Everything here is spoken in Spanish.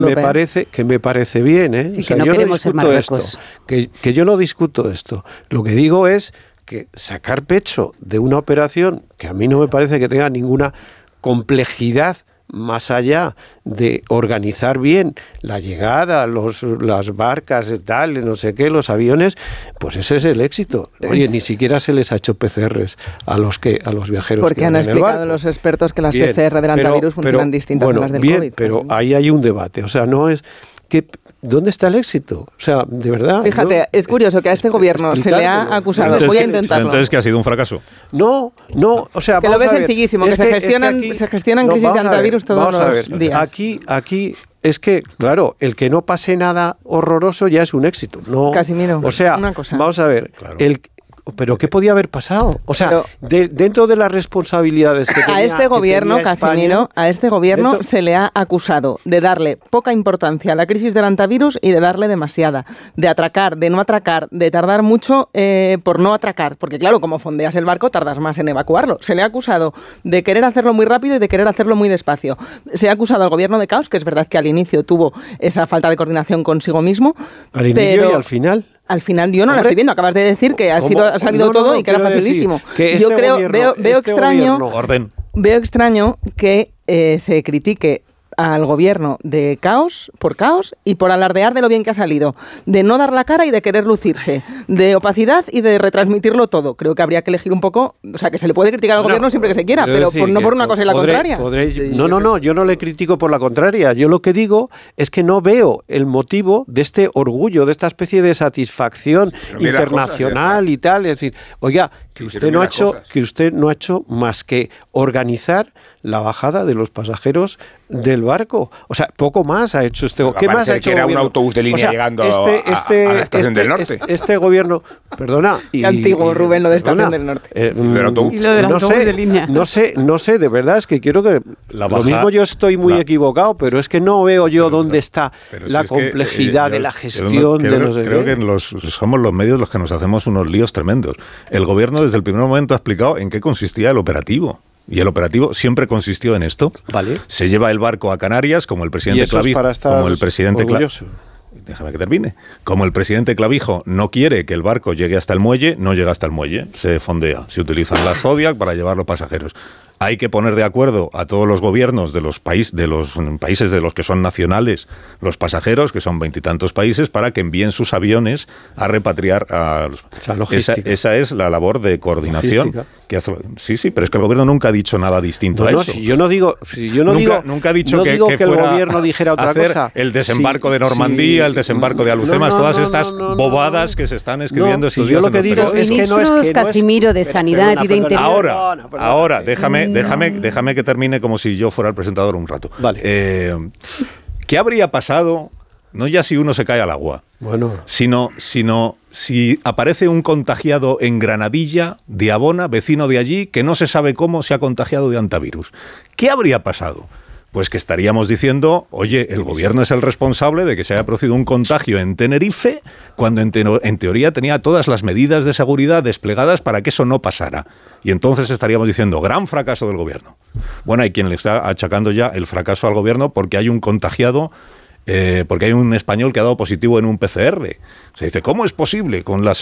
me parece bien, ¿eh? Sí, o sea, que no queremos ser Marruecos. Que yo no discuto esto. Lo que digo es que sacar pecho de una operación que a mí no me parece que tenga ninguna complejidad más allá de organizar bien la llegada, las barcas, tal, no sé qué, los aviones, pues ese es el éxito. Oye, ni siquiera se les ha hecho PCRs a los viajeros. Porque que han van en el explicado barco. los expertos que las Bien, PCR del antivirus funcionan distintas a las del COVID. Pero ahí hay un debate, o sea, no es que ¿dónde está el éxito? O sea, de verdad. Fíjate, es curioso que a este gobierno se le ha acusado. Voy a intentarlo. Entonces, ¿que ha sido un fracaso? No, o sea, que lo ves sencillísimo, que se gestionan crisis de antivirus todos los días. Aquí es que, claro, el que no pase nada horroroso ya es un éxito. No, Casimiro, o sea, una cosa. Vamos a ver, claro. ¿Pero qué podía haber pasado? O sea, dentro de las responsabilidades que tenía... A este gobierno, Casimiro, España, se le ha acusado de darle poca importancia a la crisis del antivirus y de darle demasiada. De atracar, de no atracar, de tardar mucho por no atracar. Porque claro, como fondeas el barco, tardas más en evacuarlo. Se le ha acusado de querer hacerlo muy rápido y de querer hacerlo muy despacio. Se ha acusado al gobierno de caos, que es verdad que al inicio tuvo esa falta de coordinación consigo mismo. Al inicio y al final... Al final yo no la estoy viendo. Acabas de decir que ha salido todo y que era facilísimo. Yo veo extraño que se critique al gobierno de caos y por alardear de lo bien que ha salido, de no dar la cara y de querer lucirse, de opacidad y de retransmitirlo todo. Creo que habría que elegir un poco, o sea, que se le puede criticar al gobierno siempre que se quiera, pero no por una cosa y la contraria. No, yo no le critico por la contraria. Yo lo que digo es que no veo el motivo de este orgullo, de esta especie de satisfacción internacional y tal. Es decir, oiga, que usted no ha hecho más que organizar la bajada de los pasajeros del barco. O sea, poco más ha hecho este gobierno. ¿Qué más ha hecho? Que era un autobús de línea llegando a la estación del norte. Este gobierno, perdona. Qué antiguo, Rubén, lo de estación del norte. Y lo del autobús de línea. No sé, de verdad, es que quiero que... Lo mismo yo estoy muy equivocado, pero es que no veo yo dónde está la complejidad de la gestión de los... Creo que somos los medios los que nos hacemos unos líos tremendos. El gobierno desde el primer momento ha explicado en qué consistía el operativo. Y el operativo siempre consistió en esto. Vale. Se lleva el barco a Canarias, como el presidente Clavijo. Déjame que termine. Como el presidente Clavijo no quiere que el barco llegue hasta el muelle, no llega hasta el muelle, se fondea. Se utilizan las Zodiac para llevar los pasajeros. Hay que poner de acuerdo a todos los gobiernos de los países de los que son nacionales los pasajeros, que son 20 y tantos países, para que envíen sus aviones a repatriar a los... Esa es la labor de coordinación que hace. Sí, pero es que el gobierno nunca ha dicho nada distinto a eso. Si yo no digo nunca ha dicho que el fuera gobierno dijera otra cosa. El desembarco de Normandía, el desembarco de Alucemas, todas estas bobadas que se están escribiendo estos días. Yo lo que digo es que no es Casimiro de Sanidad y de Interior. Ahora, déjame que termine como si yo fuera el presentador un rato. Vale. ¿Qué habría pasado, no ya si uno se cae al agua, sino si aparece un contagiado en Granadilla, de Abona, vecino de allí, que no se sabe cómo se ha contagiado de antivirus? ¿Qué habría pasado? Pues que estaríamos diciendo, oye, el gobierno es el responsable de que se haya producido un contagio en Tenerife, cuando en teoría tenía todas las medidas de seguridad desplegadas para que eso no pasara. Y entonces estaríamos diciendo, gran fracaso del gobierno. Bueno, hay quien le está achacando ya el fracaso al gobierno porque hay un contagiado, porque hay un español que ha dado positivo en un PCR. Se dice, ¿cómo es posible con las